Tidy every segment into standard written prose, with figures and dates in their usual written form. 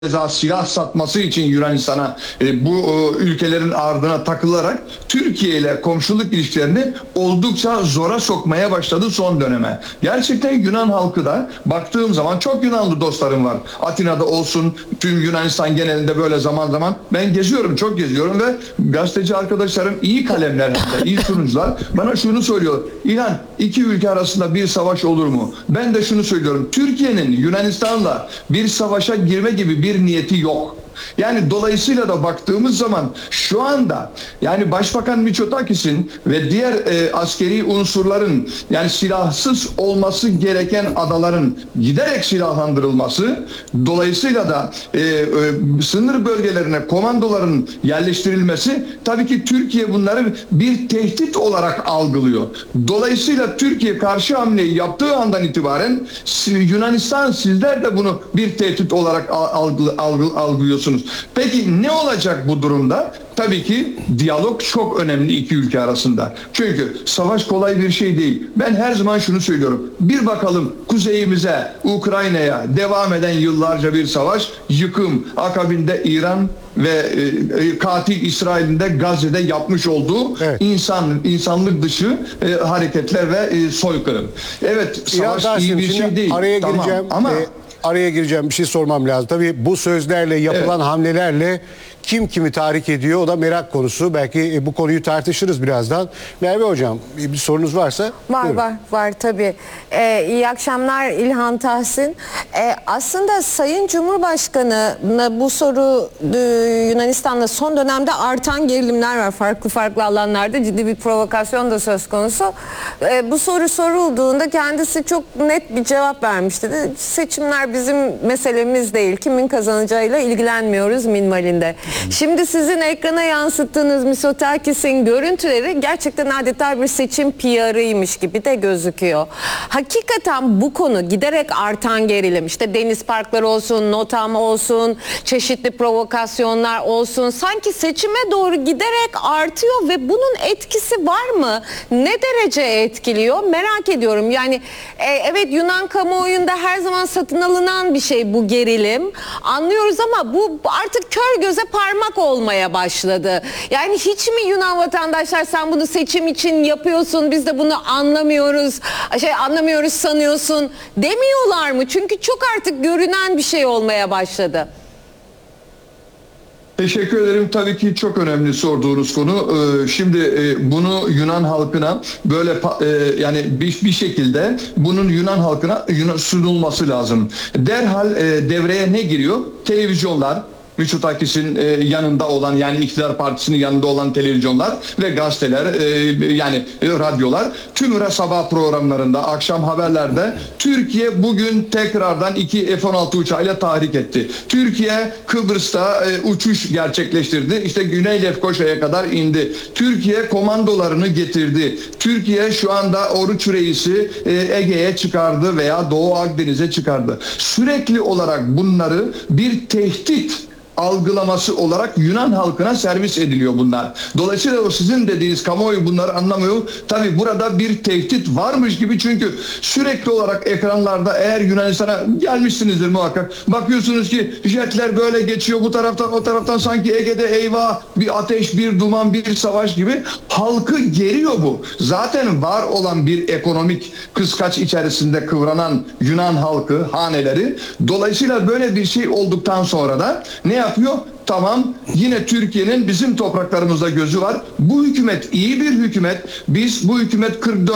silah satması için Yunanistan'a bu ülkelerin ardına takılarak Türkiye ile komşuluk ilişkilerini oldukça zora sokmaya başladı son döneme. Gerçekten Yunan halkı da baktığım zaman çok Yunanlı dostlarım var. Atina'da olsun, tüm Yunanistan genelinde böyle zaman zaman ben geziyorum, çok geziyorum ve gazeteci arkadaşlarım iyi kalemler, iyi sunucular bana şunu söylüyor. İlhan, iki ülke arasında bir savaş olur mu? Ben de şunu söylüyorum. Türkiye'nin Yunanistan'la bir savaşa girme gibi bir niyeti yok. Yani dolayısıyla da baktığımız zaman şu anda yani Başbakan Mitsotakis'in ve diğer askeri unsurların yani silahsız olması gereken adaların giderek silahlandırılması, dolayısıyla da sınır bölgelerine komandoların yerleştirilmesi, tabii ki Türkiye bunları bir tehdit olarak algılıyor. Dolayısıyla Türkiye karşı hamleyi yaptığı andan itibaren Yunanistan, sizler de bunu bir tehdit olarak algılıyorsunuz. Peki ne olacak bu durumda? Tabii ki diyalog çok önemli iki ülke arasında. Çünkü savaş kolay bir şey değil. Ben her zaman şunu söylüyorum. Bir bakalım kuzeyimize, Ukrayna'ya devam eden yıllarca bir savaş, yıkım, akabinde İran ve katil İsrail'in de Gazze'de yapmış olduğu insanlık dışı hareketler ve soykırım. Evet, savaş iyi bir şey değil. Araya gireceğim. Ama araya gireceğim, bir şey sormam lazım. Tabii bu sözlerle yapılan hamlelerle kim kimi tahrik ediyor, o da merak konusu. Belki bu konuyu tartışırız birazdan. Merve Hocam, bir sorunuz varsa. Var tabii. İyi akşamlar İlhan Tahsin. Aslında Sayın Cumhurbaşkanı'na bu soru, Yunanistan'da son dönemde artan gerilimler var. Farklı alanlarda ciddi bir provokasyon da söz konusu. Bu soru sorulduğunda kendisi çok net bir cevap vermişti. Seçimler bizim meselemiz değil. Kimin kazanacağıyla ilgilenmiyoruz minvalinde. Şimdi sizin ekrana yansıttığınız Mitsotakis'in görüntüleri gerçekten adeta bir seçim PR'ıymış gibi de gözüküyor. Hakikaten bu konu giderek artan gerilim, işte deniz parkları olsun, NOTAM olsun, çeşitli provokasyonlar olsun, sanki seçime doğru giderek artıyor ve bunun etkisi var mı? Ne derece etkiliyor? Merak ediyorum. Yani evet, Yunan kamuoyunda her zaman satın alınan bir şey bu gerilim. Anlıyoruz ama bu artık kör göze parmak olmaya başladı. Yani hiç mi Yunan vatandaşlar sen bunu seçim için yapıyorsun, biz de bunu anlamıyoruz sanıyorsun demiyorlar mı? Çünkü çok artık görünen bir şey olmaya başladı. Teşekkür ederim. Tabii ki çok önemli sorduğunuz konu. Şimdi bunu Yunan halkına böyle yani bir şekilde bunun Yunan halkına sunulması lazım. Derhal devreye ne giriyor? Televizyonlar, Mitsotakis'in yanında olan, yani iktidar partisinin yanında olan televizyonlar ve gazeteler, yani radyolar, tüm sabah programlarında, akşam haberlerde Türkiye bugün tekrardan 2 F-16 uçağıyla tahrik etti. Türkiye Kıbrıs'ta uçuş gerçekleştirdi. İşte Güney Lefkoşa'ya kadar indi. Türkiye komandolarını getirdi. Türkiye şu anda Oruç Reis'i Ege'ye çıkardı veya Doğu Akdeniz'e çıkardı. Sürekli olarak bunları bir tehdit algılaması olarak Yunan halkına servis ediliyor bunlar. Dolayısıyla o sizin dediğiniz kamuoyu bunları anlamıyor. Tabii burada bir tehdit varmış gibi, çünkü sürekli olarak ekranlarda, eğer Yunanistan'a gelmişsinizdir muhakkak, bakıyorsunuz ki jetler böyle geçiyor bu taraftan o taraftan, sanki Ege'de eyvah bir ateş, bir duman, bir savaş gibi. Halkı geriyor bu. Zaten var olan bir ekonomik kıskaç içerisinde kıvranan Yunan halkı, haneleri. Dolayısıyla böyle bir şey olduktan sonra da ne yapıyor? Tamam, yine Türkiye'nin bizim topraklarımızda gözü var. Bu hükümet iyi bir hükümet. Biz bu hükümet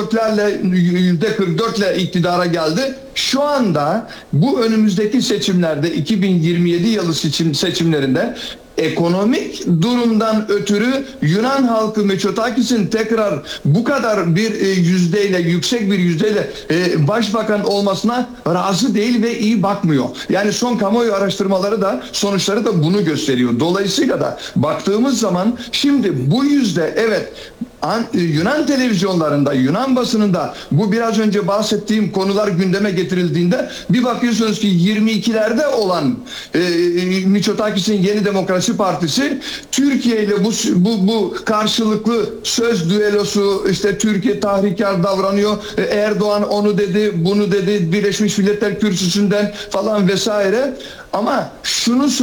%44'le iktidara geldi. Şu anda bu önümüzdeki seçimlerde, 2027 yılı seçimlerinde ekonomik durumdan ötürü Yunan halkı Mitsotakis'in tekrar bu kadar bir yüzdeyle, yüksek bir yüzdeyle başbakan olmasına razı değil ve iyi bakmıyor. Yani son kamuoyu araştırmaları da, sonuçları da bunu gösteriyor. Dolayısıyla da baktığımız zaman şimdi bu yüzde, evet, Yunan televizyonlarında, Yunan basınında bu biraz önce bahsettiğim konular gündeme getirildiğinde bir bakıyorsunuz ki 22'lerde olan Mitsotakis'in Yeni Demokrasi Partisi Türkiye ile bu karşılıklı söz düellosu, işte Türkiye tahrikar davranıyor. Erdoğan onu dedi, bunu dedi, Birleşmiş Milletler kürsüsünden falan vesaire. Ama şunu